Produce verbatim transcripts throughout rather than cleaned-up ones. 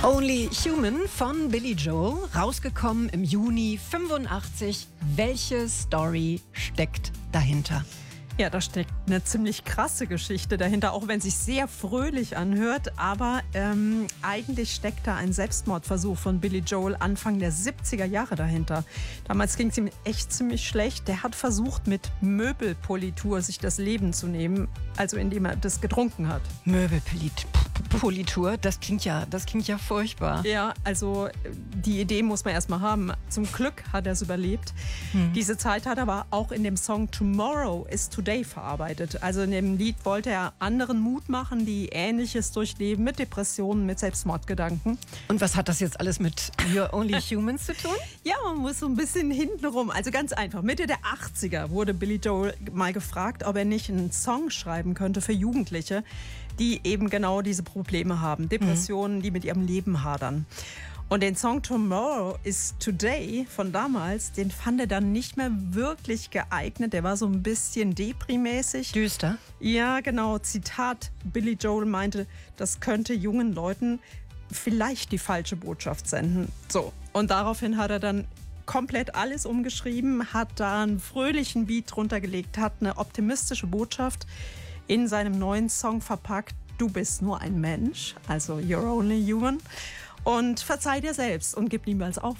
Only Human von Billy Joel, rausgekommen im Juni fünfundachtzig. Welche Story steckt dahinter? Ja, da steckt eine ziemlich krasse Geschichte dahinter, auch wenn es sich sehr fröhlich anhört. Aber ähm, eigentlich steckt da ein Selbstmordversuch von Billy Joel Anfang der siebziger Jahre dahinter. Damals ging es ihm echt ziemlich schlecht. Der hat versucht, mit Möbelpolitur sich das Leben zu nehmen, also indem er das getrunken hat. Möbelpolitur, das klingt ja, das klingt ja furchtbar. Ja, also die Idee muss man erstmal haben. Zum Glück hat er es überlebt. Hm. Diese Zeit hat er aber auch in dem Song Tomorrow is Today verarbeitet. Also in dem Lied wollte er anderen Mut machen, die Ähnliches durchleben, mit Depressionen, mit Selbstmordgedanken. Und was hat das jetzt alles mit You're Only Human zu tun? Ja, man muss so ein bisschen hintenrum, also ganz einfach. Mitte der achtziger wurde Billy Joel mal gefragt, ob er nicht einen Song schreiben könnte für Jugendliche, die eben genau diese Probleme haben. Depressionen, mhm. die mit ihrem Leben hadern. Und den Song Tomorrow is Today von damals, den fand er dann nicht mehr wirklich geeignet. Der war so ein bisschen deprimäßig. Düster? Ja, genau. Zitat, Billy Joel meinte, das könnte jungen Leuten vielleicht die falsche Botschaft senden. So, und daraufhin hat er dann komplett alles umgeschrieben, hat da einen fröhlichen Beat drunter gelegt, hat eine optimistische Botschaft in seinem neuen Song verpackt. Du bist nur ein Mensch, also You're Only Human. Und verzeih dir selbst und gib niemals auf.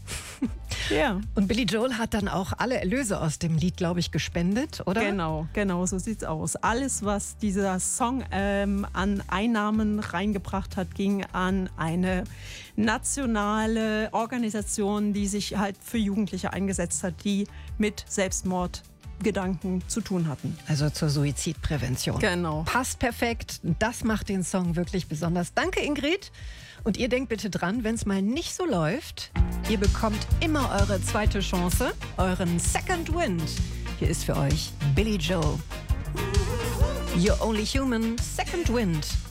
Ja. Und Billy Joel hat dann auch alle Erlöse aus dem Lied, glaube ich, gespendet, oder? Genau, genau, so sieht's aus. Alles, was dieser Song ähm, an Einnahmen reingebracht hat, ging an eine nationale Organisation, die sich halt für Jugendliche eingesetzt hat, die mit Selbstmordgedanken zu tun hatten. Also zur Suizidprävention. Genau. Passt perfekt. Das macht den Song wirklich besonders. Danke, Ingrid. Und ihr denkt bitte dran, wenn es mal nicht so läuft, ihr bekommt immer eure zweite Chance, euren Second Wind. Hier ist für euch Billy Joel. You're Only Human, Second Wind.